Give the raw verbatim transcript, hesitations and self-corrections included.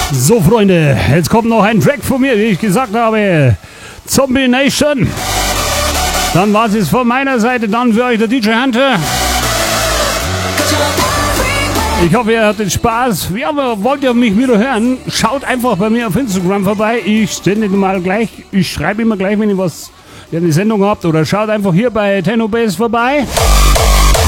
So, Freunde, jetzt kommt noch ein Track von mir, wie ich gesagt habe. Zombie Nation. Dann war es von meiner Seite, dann für euch der D J Hunter. Ich hoffe, ihr hattet Spaß. Ja, aber wollt ihr mich wieder hören? Schaut einfach bei mir auf Instagram vorbei. Ich stelle mal gleich, ich schreibe immer gleich, wenn ihr was, wenn ihr eine Sendung habt. Oder schaut einfach hier bei Techno Bass vorbei.